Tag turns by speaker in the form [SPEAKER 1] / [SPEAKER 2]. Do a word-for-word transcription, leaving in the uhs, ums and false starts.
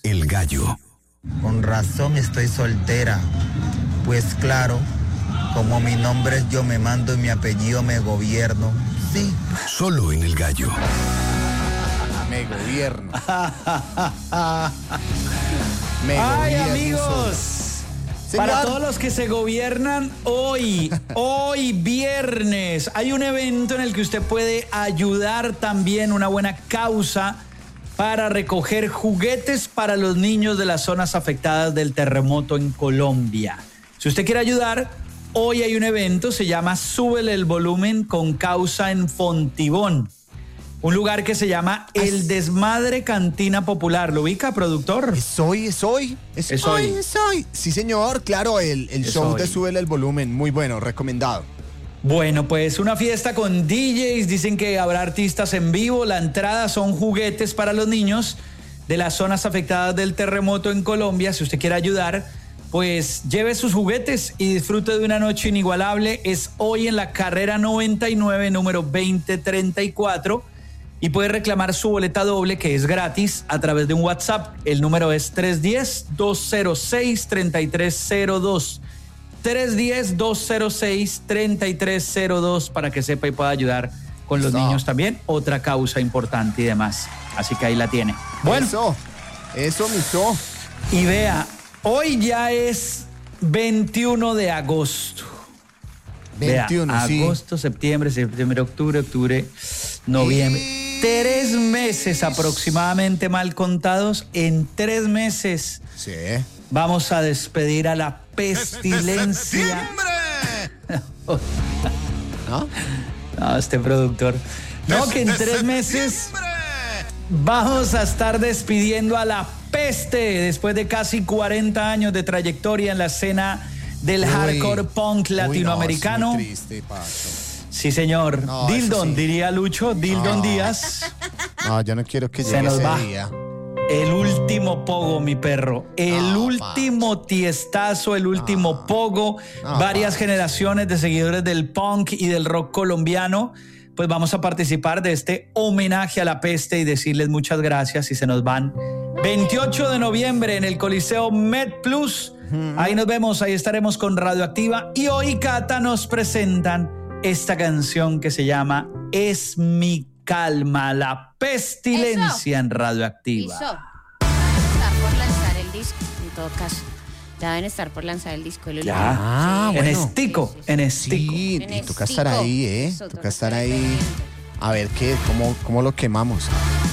[SPEAKER 1] El Gallo.
[SPEAKER 2] Con razón estoy soltera. Pues claro, como mi nombre es Yo Me Mando y mi apellido Me Gobierno. Sí.
[SPEAKER 1] Solo en El Gallo.
[SPEAKER 3] Me gobierno.
[SPEAKER 4] Me
[SPEAKER 5] Ay,
[SPEAKER 4] gobierno
[SPEAKER 5] amigos.
[SPEAKER 4] Señor.
[SPEAKER 5] Para todos los que se gobiernan hoy, hoy viernes, hay un evento en el que usted puede ayudar también, una buena causa para recoger juguetes para los niños de las zonas afectadas del terremoto en Colombia. Si usted quiere ayudar, hoy hay un evento, se llama Súbele el Volumen con causa en Fontibón. Un lugar que se llama El Desmadre Cantina Popular. ¿Lo ubica, productor?
[SPEAKER 4] Es hoy, es hoy. Es,
[SPEAKER 5] Es
[SPEAKER 4] hoy,
[SPEAKER 5] hoy.
[SPEAKER 4] es hoy. Sí, señor, claro, el, el
[SPEAKER 5] Es
[SPEAKER 4] show
[SPEAKER 5] hoy.
[SPEAKER 4] de Súbele el Volumen. Muy bueno, recomendado.
[SPEAKER 5] Bueno, pues una fiesta con D Js, dicen que habrá artistas en vivo, la entrada son juguetes para los niños de las zonas afectadas del terremoto en Colombia. Si usted quiere ayudar, pues lleve sus juguetes y disfrute de una noche inigualable. Es hoy en la carrera noventa y nueve, número veinte treinta y cuatro, y puede reclamar su boleta doble, que es gratis, a través de un WhatsApp. El número es tres uno cero, dos cero seis, tres tres cero dos. tres uno cero, dos cero seis, tres tres cero dos para que sepa y pueda ayudar con los
[SPEAKER 4] Eso.
[SPEAKER 5] niños también. Otra causa importante y demás. Así que ahí la tiene. Bueno,
[SPEAKER 4] Eso, eso, miso.
[SPEAKER 5] y vea, hoy ya es veintiuno de agosto.
[SPEAKER 4] veintiuno,
[SPEAKER 5] Vea,
[SPEAKER 4] sí.
[SPEAKER 5] agosto, septiembre, septiembre, octubre, octubre, noviembre.
[SPEAKER 4] Y-
[SPEAKER 5] Tres meses aproximadamente mal contados. En tres meses
[SPEAKER 4] Sí.
[SPEAKER 5] vamos a despedir a la pestilencia.
[SPEAKER 4] ¿No?
[SPEAKER 5] No, este productor. No, que en tres meses vamos a estar despidiendo a la peste después de casi cuarenta años de trayectoria en la escena del
[SPEAKER 4] Uy.
[SPEAKER 5] hardcore punk
[SPEAKER 4] Uy, no,
[SPEAKER 5] latinoamericano.
[SPEAKER 4] es muy triste, Pacho.
[SPEAKER 5] Sí, señor.
[SPEAKER 4] No, eso
[SPEAKER 5] Dildon,
[SPEAKER 4] sí.
[SPEAKER 5] diría Lucho, Dildon
[SPEAKER 4] No.
[SPEAKER 5] Díaz.
[SPEAKER 4] No, yo no quiero que
[SPEAKER 5] Se
[SPEAKER 4] llegue
[SPEAKER 5] nos
[SPEAKER 4] ese
[SPEAKER 5] va.
[SPEAKER 4] día.
[SPEAKER 5] El último pogo, mi perro. El
[SPEAKER 4] No,
[SPEAKER 5] último tiestazo, el último
[SPEAKER 4] No.
[SPEAKER 5] pogo.
[SPEAKER 4] No,
[SPEAKER 5] Varias
[SPEAKER 4] Pacho.
[SPEAKER 5] generaciones de seguidores del punk y del rock colombiano. Pues vamos a participar de este homenaje a la peste y decirles muchas gracias y se nos van. veintiocho de noviembre en el Coliseo Med Plus. Ahí nos vemos, ahí estaremos con Radioactiva. Y hoy, Cata, nos presentan esta canción que se llama Es mi calma, la pestilencia en Radioactiva.
[SPEAKER 6] Listo. Van a estar por lanzar el disco, en todo caso. Ya deben estar por lanzar el disco. El
[SPEAKER 5] Ya.
[SPEAKER 4] Ah,
[SPEAKER 5] En
[SPEAKER 4] bueno.
[SPEAKER 5] estico, en estico.
[SPEAKER 4] Sí,
[SPEAKER 6] En
[SPEAKER 4] y toca estar
[SPEAKER 6] estico.
[SPEAKER 4] ahí, ¿eh?
[SPEAKER 6] Eso,
[SPEAKER 4] Toca
[SPEAKER 6] toca
[SPEAKER 4] estar
[SPEAKER 6] estar
[SPEAKER 4] ahí.
[SPEAKER 6] pendiente.
[SPEAKER 4] A ver qué, cómo, cómo lo quemamos.